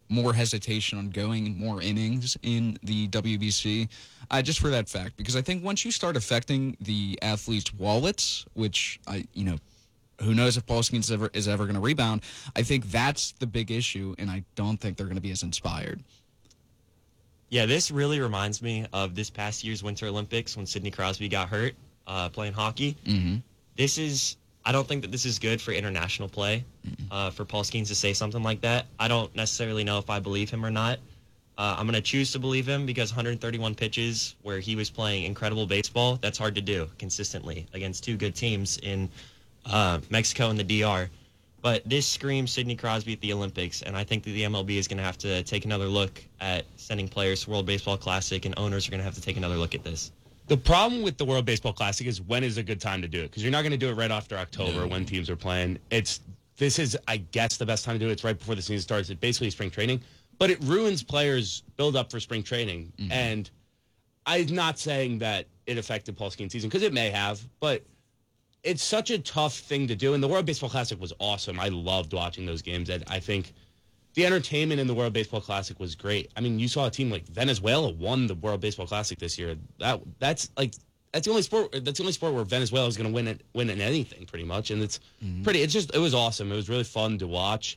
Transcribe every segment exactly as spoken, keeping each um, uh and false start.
more hesitation on going more innings in the W B C, uh, just for that fact. Because I think once you start affecting the athletes' wallets, which, I, you know, who knows if Paul Skeens is ever, is ever going to rebound, I think that's the big issue, and I don't think they're going to be as inspired. Yeah, this really reminds me of this past year's Winter Olympics when Sidney Crosby got hurt uh, playing hockey. Mm-hmm. This is, I don't think that this is good for international play, uh, for Paul Skeens to say something like that. I don't necessarily know if I believe him or not. Uh, I'm going to choose to believe him because one hundred thirty-one pitches where he was playing incredible baseball, that's hard to do consistently against two good teams in uh, Mexico and the D R. But this screams Sidney Crosby at the Olympics, and I think that the M L B is going to have to take another look at sending players to World Baseball Classic, and owners are going to have to take another look at this. The problem with the World Baseball Classic is when is a good time to do it, because you're not going to do it right after October no. when teams are playing. It's This is, I guess, the best time to do it. It's right before the season starts. It's basically spring training. But it ruins players' build-up for spring training. Mm-hmm. And I'm not saying that it affected Paul Skeens' season, because it may have, but it's such a tough thing to do. And the World Baseball Classic was awesome. I loved watching those games. And I think the entertainment in the World Baseball Classic was great. I mean, you saw a team like Venezuela won the World Baseball Classic this year. That That's like... That's the only sport. That's the only sport where Venezuela is going to win it, win in anything, pretty much. And it's mm-hmm. pretty. It's just. It was awesome. It was really fun to watch,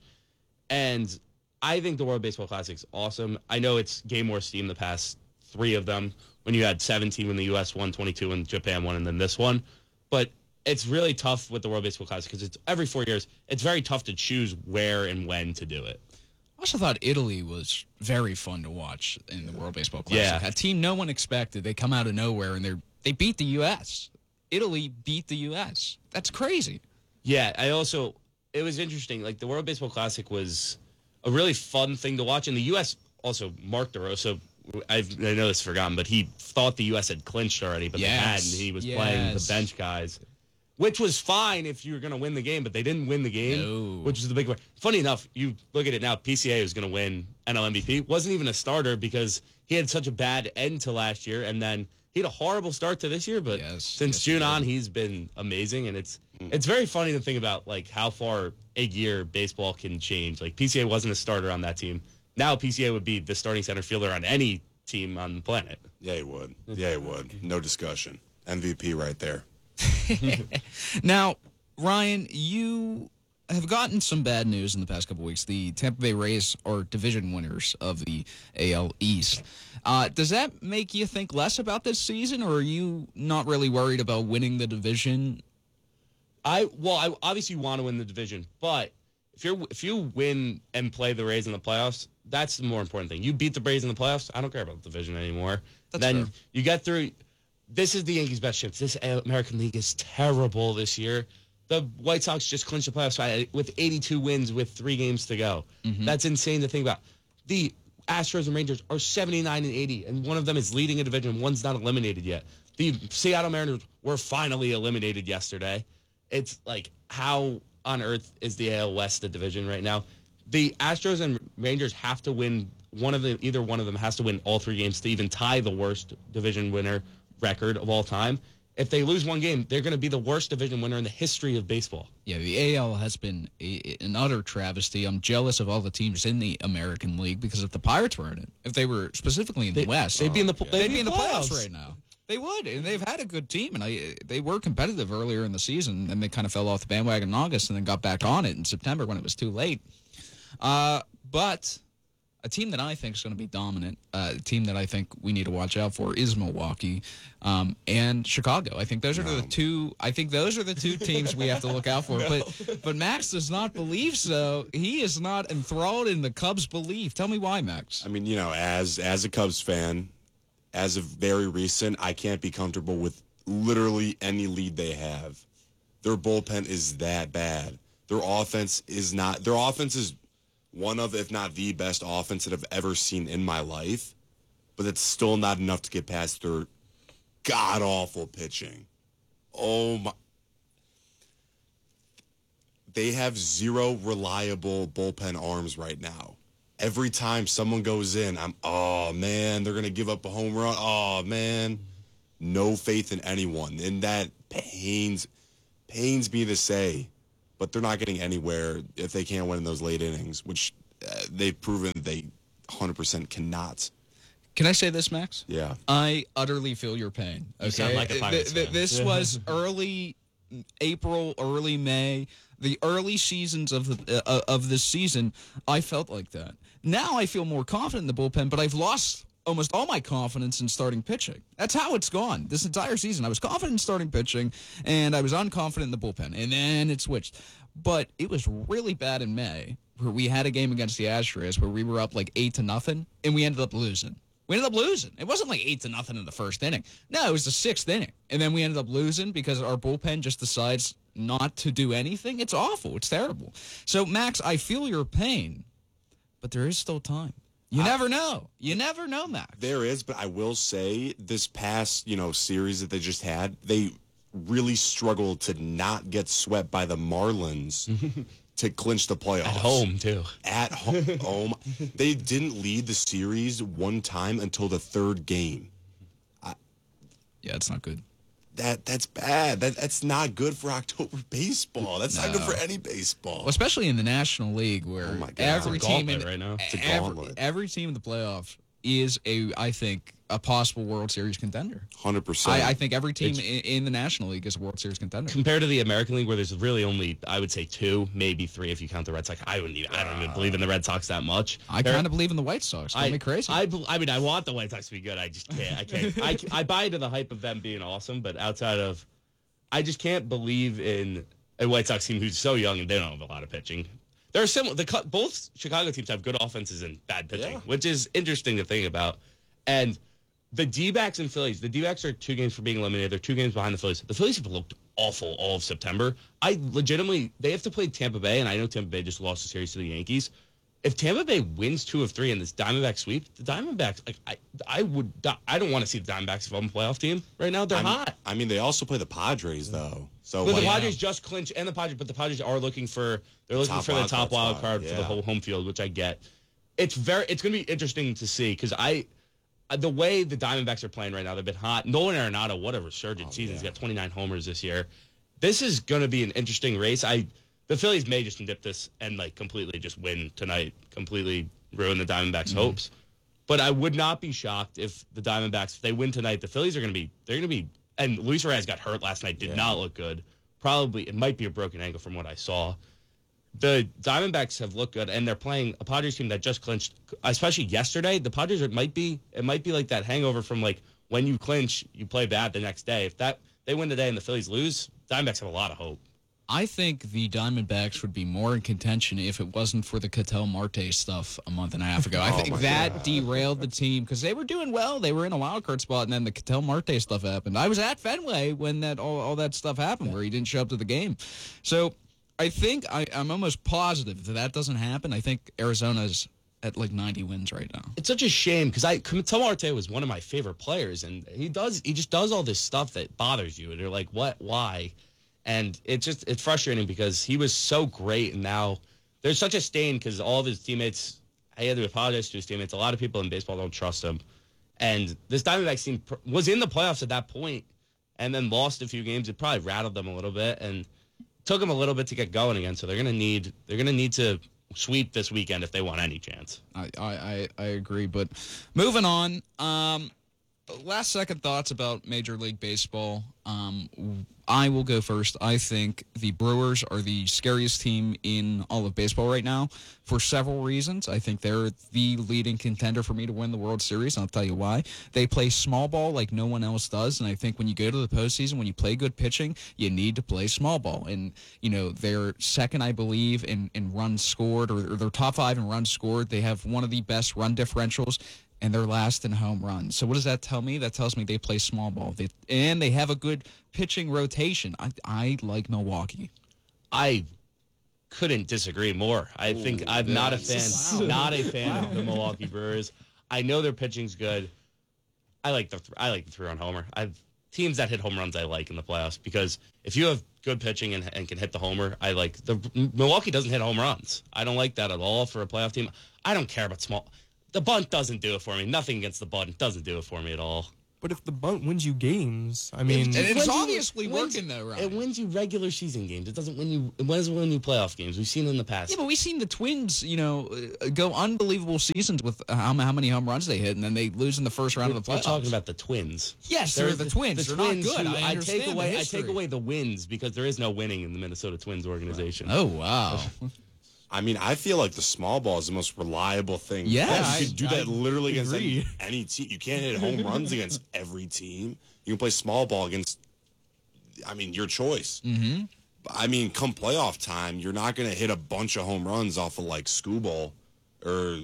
and I think the World Baseball Classic is awesome. I know it's gained more steam the past three of them. When you had seventeen when the U S won, twenty-two when Japan won, and then this one. But it's really tough with the World Baseball Classic because it's every four years. It's very tough to choose where and when to do it. I also thought Italy was very fun to watch in the World Baseball Classic. Yeah. A team no one expected. They come out of nowhere and they're. They beat the U S Italy beat the U S That's crazy. Yeah, I also, it was interesting. Like, the World Baseball Classic was a really fun thing to watch. And the U S also, Mark DeRosa, I've, I know this is forgotten, but he thought the U S had clinched already, but yes. they hadn't. He was yes. playing the bench guys, which was fine if you were going to win the game, but they didn't win the game, no. which is the big one. Funny enough, you look at it now, P C A was going to win N L M V P. Wasn't even a starter because he had such a bad end to last year, and then he had a horrible start to this year, but yes, since yes, June he on, he's been amazing, and it's mm. it's very funny to think about like how far a year baseball can change. Like, P C A wasn't a starter on that team. Now P C A would be the starting center fielder on any team on the planet. Yeah, he would. Yeah, he would. No discussion. M V P right there. Now, Ryan, you have gotten some bad news in the past couple weeks. The Tampa Bay Rays are division winners of the A L East. Uh, does that make you think less about this season, or are you not really worried about winning the division? I well, I obviously want to win the division, but if you if you win and play the Rays in the playoffs, that's the more important thing. You beat the Rays in the playoffs, I don't care about the division anymore. That's then fair. You get through. This is the Yankees' best chance. This American League is terrible this year. The White Sox just clinched the playoffs spot with eighty-two wins with three games to go. Mm-hmm. That's insane to think about. The Astros and Rangers are seventy-nine and eighty, and one of them is leading a division. One's not eliminated yet. The Seattle Mariners were finally eliminated yesterday. It's like, how on earth is the A L West a division right now? The Astros and Rangers have to win one of them. Either one of them has to win all three games to even tie the worst division winner record of all time. If they lose one game, they're going to be the worst division winner in the history of baseball. Yeah, the A L has been a, an utter travesty. I'm jealous of all the teams in the American League, because if the Pirates were in it, if they were specifically in they, the West, they'd be in the they'd, they'd be in the playoffs. playoffs right now. They would, and they've had a good team, and I, they were competitive earlier in the season, and they kind of fell off the bandwagon in August and then got back on it in September when it was too late. Uh, but a team that I think is going to be dominant, uh, a team that I think we need to watch out for, is Milwaukee um, and Chicago. I think those are No. the two. I think those are the two teams we have to look out for. No. But but Max does not believe so. He is not enthralled in the Cubs' belief. Tell me why, Max. I mean, you know, as as a Cubs fan, as of very recent, I can't be comfortable with literally any lead they have. Their bullpen is that bad. Their offense is not. Their offense is one of, if not the best offense that I've ever seen in my life, but it's still not enough to get past their god-awful pitching. Oh, my. They have zero reliable bullpen arms right now. Every time someone goes in, I'm, oh, man, they're going to give up a home run. Oh, man. No faith in anyone. And that pains, pains me to say. But they're not getting anywhere if they can't win in those late innings, which uh, they've proven they one hundred percent cannot. Can I say this, Max? Yeah. I utterly feel your pain. Okay? You sound like a Pirates Th- th- fan. This was early April, early May, the early seasons of the uh, of this season. I felt like that. Now I feel more confident in the bullpen, but I've lost almost all my confidence in starting pitching. That's how it's gone this entire season. I was confident in starting pitching, and I was unconfident in the bullpen, and then it switched. But it was really bad in May, where we had a game against the Astros where we were up like eight to nothing, and we ended up losing. We ended up losing. It wasn't like eight to nothing in the first inning. No, it was the sixth inning, and then we ended up losing because our bullpen just decides not to do anything. It's awful. It's terrible. So, Max, I feel your pain, but there is still time. You I, never know. You never know, Max. There is, but I will say this past, you know, series that they just had, they really struggled to not get swept by the Marlins to clinch the playoffs. At home, too. At ho- home. They didn't lead the series one time until the third game. Yeah, it's not good. That That's bad. That That's not good for October baseball. That's not good No. for any baseball. Well, especially in the National League, where Oh my God. every It's a team gauntlet in right now. It's a every, gauntlet. every team in the playoffs is a, I think, a possible World Series contender. one hundred percent. I, I think every team in, It's- in the National League is a World Series contender. Compared to the American League, where there's really only, I would say, two, maybe three if you count the Red Sox. I wouldn't even, I don't even believe in the Red Sox that much. I They're- kind of believe in the White Sox. Call I, me crazy. I, bel- I mean, I want the White Sox to be good. I just can't. I can't. I, I buy into the hype of them being awesome, but outside of, I just can't believe in a White Sox team who's so young and they don't have a lot of pitching. They're similar. The cu- both Chicago teams have good offenses and bad pitching, Yeah. which is interesting to think about. And the D-backs and Phillies, the D-backs are two games for being eliminated. They're two games behind the Phillies. The Phillies have looked awful all of September. I legitimately, they have to play Tampa Bay, and I know Tampa Bay just lost the series to the Yankees. If Tampa Bay wins two of three in this Diamondback sweep, the Diamondbacks, like I, I would, I don't want to see the Diamondbacks if I'm a playoff team right now. They're I mean, hot. I mean, they also play the Padres, though. So But like, the Padres just clinched, and the Padres, but the Padres are looking for, they're looking Top for the wild top card wild spot, card for the yeah. whole home field, which I get. It's very, it's going to be interesting to see because I, the way the Diamondbacks are playing right now, they've been hot. Nolan Arenado, what a resurgent Oh, season. He's yeah. got twenty-nine homers this year. This is going to be an interesting race. I, the Phillies may just dip this and like completely just win tonight, completely ruin the Diamondbacks' Mm-hmm. hopes. But I would not be shocked if the Diamondbacks, if they win tonight, the Phillies are going to be, they're going to be, and Luis Reyes got hurt last night, did Yeah. not look good. Probably, it might be a broken ankle from what I saw. The Diamondbacks have looked good, and they're playing a Padres team that just clinched, especially yesterday. The Padres, it might be, it might be like that hangover from like when you clinch, you play bad the next day. If that they win today and the Phillies lose, Diamondbacks have a lot of hope. I think the Diamondbacks would be more in contention if it wasn't for the Cattell Marte stuff a month and a half ago. I Oh think my that God. derailed the team because they were doing well. They were in a wild card spot, and then the Cattell Marte stuff happened. I was at Fenway when that all, all that stuff happened, where he didn't show up to the game. So I think I, I'm almost positive that that doesn't happen. I think Arizona's at like ninety wins right now. It's such a shame because I Cattell Marte was one of my favorite players, and he does he just does all this stuff that bothers you, and you're like, what, why? And it's just it's frustrating because he was so great, and now there's such a stain because all of his teammates. I had to apologize to his teammates. A lot of people in baseball don't trust him, and this Diamondbacks team pr- was in the playoffs at that point, and then lost a few games. It probably rattled them a little bit, and took them a little bit to get going again. So they're gonna need they're gonna need to sweep this weekend if they want any chance. I, I, I, I agree. But moving on, um, last second thoughts about Major League Baseball. Um, I will go first. I think the Brewers are the scariest team in all of baseball right now for several reasons. I think they're the leading contender for me to win the World Series, and I'll tell you why. They play small ball like no one else does, and I think when you go to the postseason, when you play good pitching, you need to play small ball. And, you know, they're second, I believe, in, in runs scored, or, or they're top five in runs scored. They have one of the best run differentials, and they're last in home runs. So what does that tell me? That tells me they play small ball. They, and they have a good pitching rotation. I, I like Milwaukee. I couldn't disagree more. I think I'm not a fan, Wow. not a fan of the Milwaukee Brewers. I know their pitching's good. I like the th- I like the three-run homer. I've teams that hit home runs I like in the playoffs because if you have good pitching and, and can hit the homer, I like the Milwaukee doesn't hit home runs. I don't like that at all for a playoff team. I don't care about small. The bunt doesn't do it for me. Nothing against the bunt. It doesn't do it for me at all. But if the bunt wins you games, I mean, And it's wins you- obviously it wins- working though, right? It wins you regular season games. It doesn't win you. It doesn't win you playoff games. We've seen it in the past. Yeah, but we've seen the Twins, you know, uh, go unbelievable seasons with uh, how, how many home runs they hit, and then they lose in the first round we're, of the we're playoffs. talking about the Twins. Yes, they're the Twins. They're not good. who- I understand take the away. I history. take away the wins because there is no winning in the Minnesota Twins organization. Oh wow! I mean, I feel like the small ball is the most reliable thing. Yes, you can do I- that literally against any, agree. any team. You can't hit home runs against every team. You can play small ball against, I mean, your choice. Mm-hmm. I mean, come playoff time, you're not going to hit a bunch of home runs off of like Skubal or,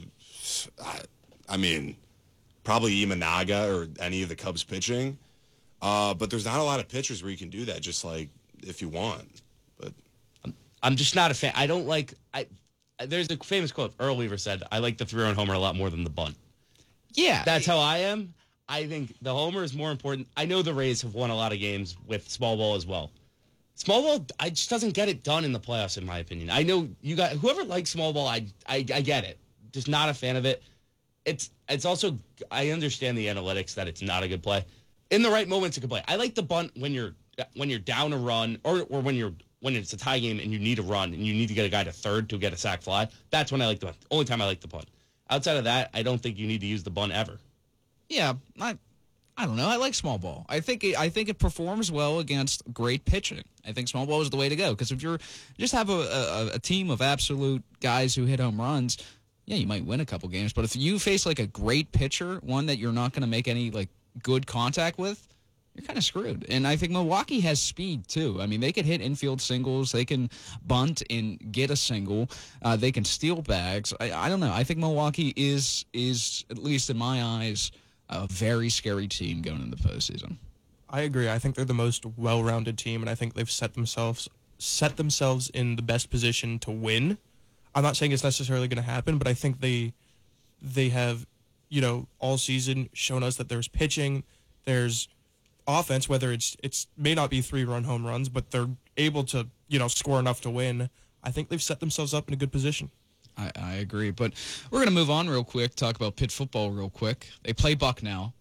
I, I mean, probably Imanaga or any of the Cubs pitching. Uh, but there's not a lot of pitchers where you can do that, just like if you want. But I'm just not a fan. I don't like. I there's a famous quote Earl Weaver said. I like the three-run homer a lot more than the bunt. Yeah, That's how I am. I think the homer is more important. I know the Rays have won a lot of games with small ball as well. Small ball, I just doesn't get it done in the playoffs, in my opinion. I know you got whoever likes small ball. I, I I get it. Just not a fan of it. It's it's also I understand the analytics that it's not a good play. In the right moments, it could play. I like the bunt when you're when you're down a run or or when you're when it's a tie game and you need a run and you need to get a guy to third to get a sac fly. That's when I like the bunt. Only time I like the bunt. Outside of that, I don't think you need to use the bunt ever. yeah. I, I don't know. I like small ball. I think it, I think it performs well against great pitching. I think small ball is the way to go because if you're just have a, a, a team of absolute guys who hit home runs, yeah, you might win a couple games. But if you face like a great pitcher, one that you're not going to make any like good contact with, you're kind of screwed. And I think Milwaukee has speed too. I mean, they can hit infield singles, they can bunt and get a single, uh, they can steal bags. I, I don't know. I think Milwaukee is is at least in my eyes a very scary team going into the postseason. I agree. I think they're the most well-rounded team, and I think they've set themselves set themselves in the best position to win. I'm not saying it's necessarily going to happen, but I think they they have, you know, all season shown us that there's pitching, there's offense, whether it's it's may not be three-run home runs, but they're able to, you know, score enough to win. I think they've set themselves up in a good position. I, I agree. But we're going to move on real quick, talk about Pitt football real quick. They play Bucknell.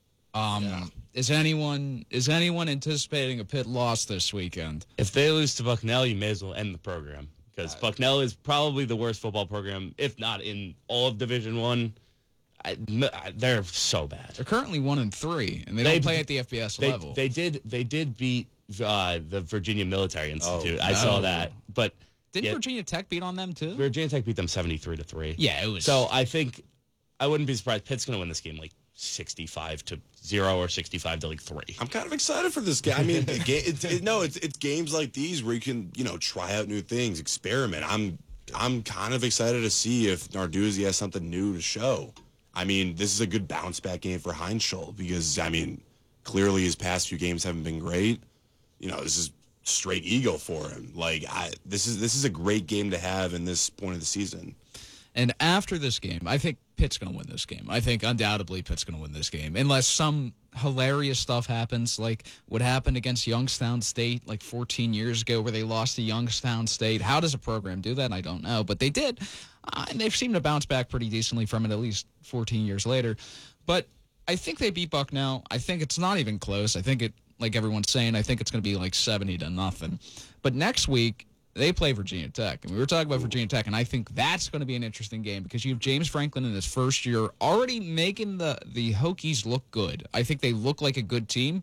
Um, Yeah. Is anyone is anyone anticipating a Pitt loss this weekend? If they lose to Bucknell, you may as well end the program because Bucknell is probably the worst football program, if not in all of Division One. I, I- they're so bad. They're currently one and three, and they, They- don't play at the F B S They, level. they did they did beat uh, the Virginia Military Institute. I no. saw that, but Didn't yeah, Virginia Tech beat on them too? Virginia Tech beat them seventy-three to three. Yeah, it was. So I think I wouldn't be surprised. Pitt's going to win this game like sixty-five to zero or sixty-five to like three. I'm kind of excited for this game. I mean, the ga- it's, it, no, it's it's games like these where you can, you know, try out new things, experiment. I'm I'm kind of excited to see if Narduzzi has something new to show. I mean, this is a good bounce back game for Heinschel because I mean, clearly his past few games haven't been great. You know, this is straight ego for him. Like, I this is this is a great game to have in this point of the season. And after this game, I think Pitt's going to win this game. I think undoubtedly Pitt's going to win this game, unless some hilarious stuff happens, like what happened against Youngstown State like fourteen years ago, where they lost to Youngstown State. How does a program do that? I don't know, but they did, uh, and they've seemed to bounce back pretty decently from it, at least fourteen years later. But I think they beat Bucknell. I think it's not even close. I think it, like everyone's saying, I think it's going to be like seventy to nothing. But next week, they play Virginia Tech. And we were talking about Virginia Tech, and I think that's going to be an interesting game because you have James Franklin in his first year already making the, the Hokies look good. I think they look like a good team.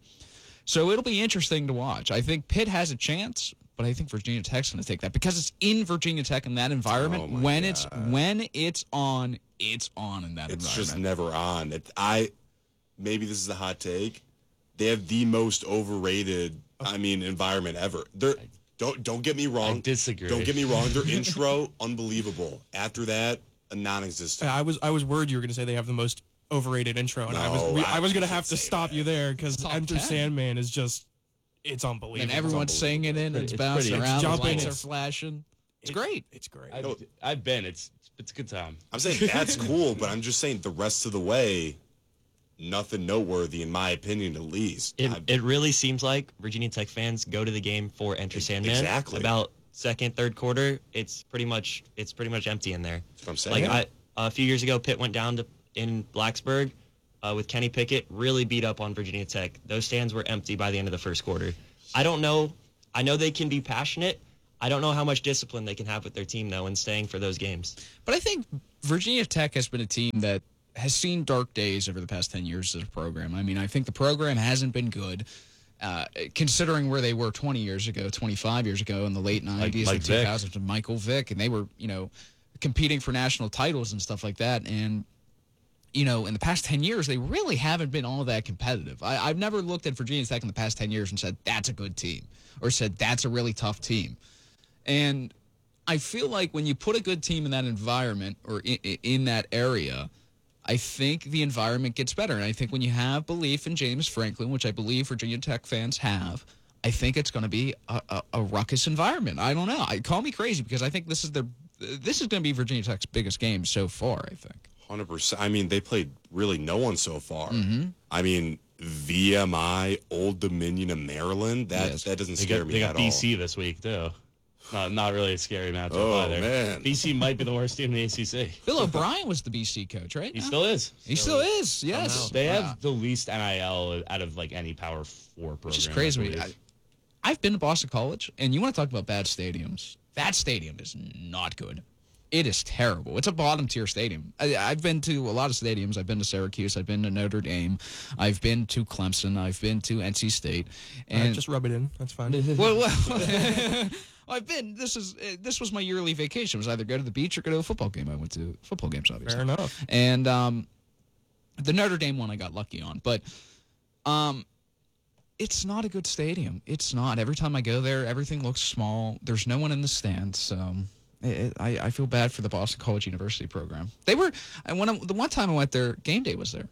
So it'll be interesting to watch. I think Pitt has a chance, but I think Virginia Tech's going to take that because it's in Virginia Tech in that environment. Oh, my when it's God. when it's on, it's on in that It's environment. just never on. It, I maybe this is a hot take. They have the most overrated, I mean, environment ever. They're don't don't get me wrong. I disagree. Don't get me wrong. Their intro, unbelievable. After that, a non-existent. I was I was worried you were going to say they have the most overrated intro, and I was No, we, I I was going to have can't to say stop that. you there because Top Enter ten. Sandman is just it's unbelievable. and everyone's singing it, and it's, It's bouncing pretty- around, it's the jumping, lights are it's- flashing. It's It- great. It's great. I've, I've been. It's it's a good time. I'm saying that's cool, but I'm just saying the rest of the way, nothing noteworthy in my opinion, at least. It, I- it really seems like Virginia Tech fans go to the game for Enter Sandman. Exactly. About second, third quarter, it's pretty much it's pretty much empty in there. That's what I'm saying. Like I, a few years ago, Pitt went down to in Blacksburg. uh, with Kenny Pickett really beat up on Virginia Tech. Those stands were empty by the end of the first quarter. I don't know. I know they can be passionate. I don't know how much discipline they can have with their team, though, in staying for those games. But I think Virginia Tech has been a team that has seen dark days over the past ten years as a program. I mean, I think the program hasn't been good, uh, considering where they were twenty years ago, twenty-five years ago in the late nineties Mike and Vick. two thousands with Michael Vick, and they were, you know, competing for national titles and stuff like that. And, you know, in the past ten years, they really haven't been all that competitive. I, I've never looked at Virginia Tech in the past ten years and said, that's a good team, or said, that's a really tough team. And I feel like when you put a good team in that environment or in, in that area, I think the environment gets better. And I think when you have belief in James Franklin, which I believe Virginia Tech fans have, I think it's going to be a, a, a ruckus environment. I don't know. I call me crazy because I think this is their this is going to be Virginia Tech's biggest game so far, I think. one hundred percent. I mean, they played really no one so far. Mm-hmm. I mean, V M I, Old Dominion, and Maryland. That Yes. that doesn't They scare got, me they got at B all. C this week, too. Not, not really a scary matchup Oh, either. man. B C might be the worst team in the A C C. Bill O'Brien was the B C coach, right? He now? still is. He still is, yes. Somehow. They Wow. have the least N I L out of like any Power Four program. Which is I crazy. believe. I, I've been to Boston College, and you want to talk about bad stadiums. That stadium is not good. It is terrible. It's a bottom-tier stadium. I, I've been to a lot of stadiums. I've been to Syracuse. I've been to Notre Dame. I've been to Clemson. I've been to N C State. And And just rub it in. That's fine. well, well I've been. This is uh, this was my yearly vacation. It was either go to the beach or go to a football game. I went to football games, obviously. Fair enough. And um, the Notre Dame one I got lucky on, but um, it's not a good stadium. It's not. Every time I go there, everything looks small. There's no one in the stands. So it, it, I, I feel bad for the Boston College University program. They were, and when I, the one time I went there, game day was there.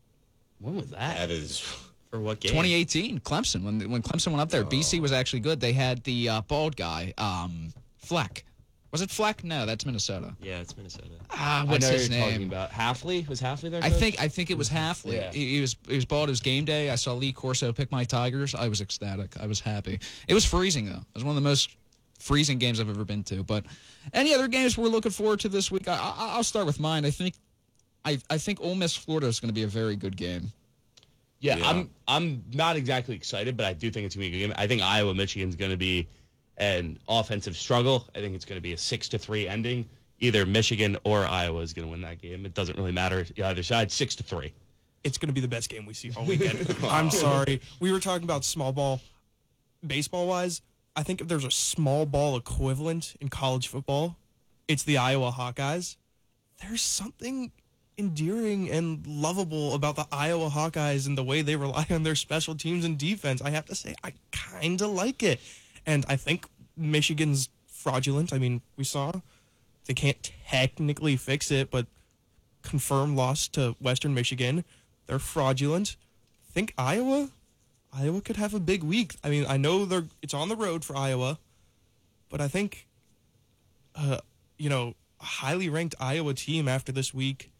When was that? That is. For what game? twenty eighteen, Clemson. When when Clemson went up there, B C was actually good. They had the uh, bald guy, um, Fleck. Was it Fleck? No, that's Minnesota. Yeah, it's Minnesota. Ah, I what's know his you're talking name? about. Halfley? Was Halfley there? I coach? think I think it was Halfley. Yeah. He, he was he was bald. It was game day. I saw Lee Corso pick my Tigers. I was ecstatic. I was happy. It was freezing though. It was one of the most freezing games I've ever been to. But any other games we're looking forward to this week? I, I, I'll start with mine. I think I I think Ole Miss Florida is going to be a very good game. Yeah, Yeah. I'm I'm not exactly excited, but I do think it's gonna be a good game. I think Iowa Michigan's gonna be an offensive struggle. I think it's gonna be a six to three ending. Either Michigan or Iowa is gonna win that game. It doesn't really matter either side. Six to three. It's going to be the best game we see all weekend. I'm sorry. We were talking about small ball, baseball wise. I think if there's a small ball equivalent in college football, it's the Iowa Hawkeyes. There's something endearing and lovable about the Iowa Hawkeyes and the way they rely on their special teams and defense. I have to say, I kind of like it. And I think Michigan's fraudulent. I mean, we saw they can't technically fix it, but confirmed loss to Western Michigan. They're fraudulent. I think Iowa, Iowa could have a big week. I mean, I know they're it's on the road for Iowa, but I think, uh, you know, a highly ranked Iowa team after this week,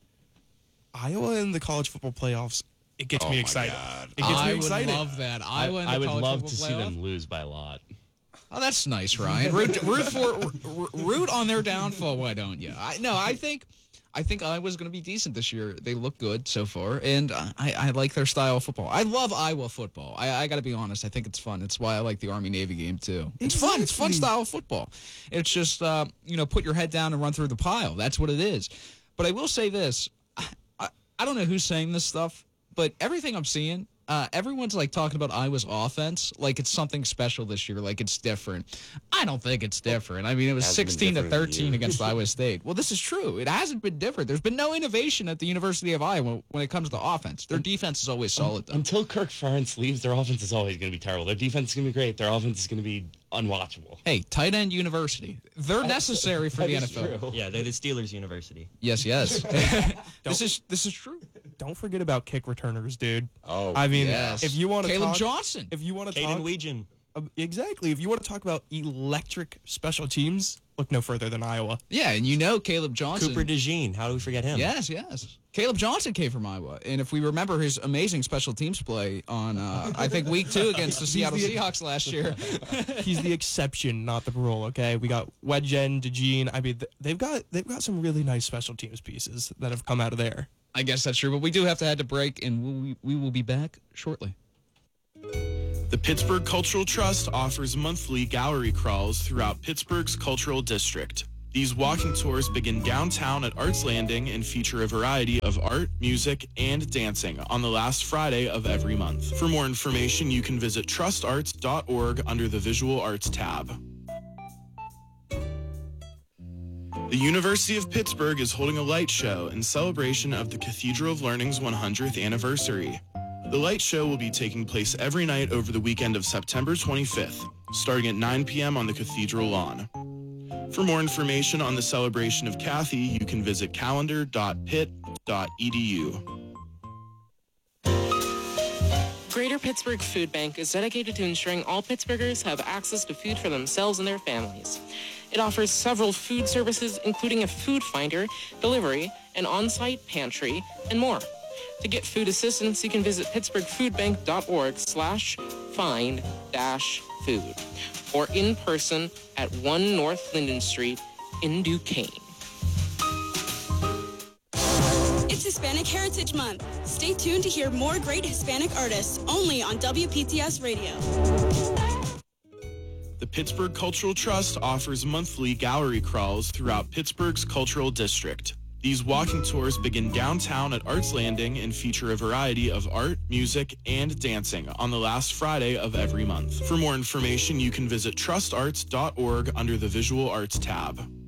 Iowa in the college football playoffs, it gets Oh me my excited. God. It gets I me would excited. love that. Iowa in the I would college love football to see playoff? them lose by a lot. Oh, that's nice, Ryan. Root, root for root on their downfall. Why don't you? I, no, I think I think Iowa's going to be decent this year. They look good so far, and I, I like their style of football. I love Iowa football. I, I got to be honest. I think it's fun. It's why I like the Army Navy game too. It's fun. It's fun Exactly. style of football. It's just uh, you know, put your head down and run through the pile. That's what it is. But I will say this. I, I, I don't know who's saying this stuff, but everything I'm seeing. Uh, everyone's like talking about Iowa's offense like it's something special this year, like it's different. I don't think it's different. I mean, it was Hasn't been sixteen to different in thirteen years. against Iowa State. Well, this is true. It hasn't been different. There's been no innovation at the University of Iowa when it comes to offense. Their defense is always solid, though. Until Kirk Ferentz leaves, their offense is always going to be terrible. Their defense is going to be great. Their offense is going to be unwatchable. Hey, tight end university. They're necessary for That the N is F L. true. Yeah, they're the Steelers University. Yes, yes. this is this is true. Don't forget about kick returners, dude. Oh, I mean, Yes. if you want to Caleb talk, Johnson. if you want to Caden talk, Legion. uh, exactly, if you want to talk about electric special teams, look no further than Iowa. Yeah, and you know Caleb Johnson. Cooper DeJean. How do we forget him? Yes, yes. Caleb Johnson came from Iowa, and if we remember his amazing special teams play on, uh, I think week two against the Seattle Seahawks last year. He's the exception, not the rule. Okay, we got Wedgen, DeJean. I mean, th- they've got they've got some really nice special teams pieces that have come out of there. I guess that's true, but we do have to head to break, and we, we will be back shortly. The Pittsburgh Cultural Trust offers monthly gallery crawls throughout Pittsburgh's cultural district. These walking tours begin downtown at Arts Landing and feature a variety of art, music, and dancing on the last Friday of every month. For more information, you can visit trust arts dot org under the Visual Arts tab. The University of Pittsburgh is holding a light show in celebration of the Cathedral of Learning's one hundredth anniversary. The light show will be taking place every night over the weekend of September twenty-fifth, starting at nine p.m. on the Cathedral lawn. For more information on the celebration of Cathy, you can visit calendar dot pitt dot e d u. Greater Pittsburgh Food Bank is dedicated to ensuring all Pittsburghers have access to food for themselves and their families. It offers several food services, including a food finder, delivery, an on-site pantry, and more. To get food assistance, you can visit pittsburgh food bank dot org slash find dash food or in person at one North Linden Street in Duquesne. It's Hispanic Heritage Month. Stay tuned to hear more great Hispanic artists only on W P T S Radio. The Pittsburgh Cultural Trust offers monthly gallery crawls throughout Pittsburgh's cultural district. These walking tours begin downtown at Arts Landing and feature a variety of art, music, and dancing on the last Friday of every month. For more information, you can visit trust arts dot org under the Visual Arts tab.